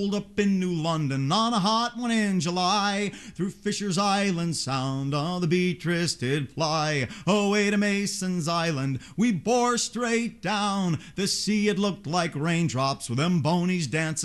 Up in New London on a hot one in July, through Fisher's Island Sound, the Beatrice did fly. Away to Mason's Island we bore straight down. The sea, it looked like raindrops with them bonies dancing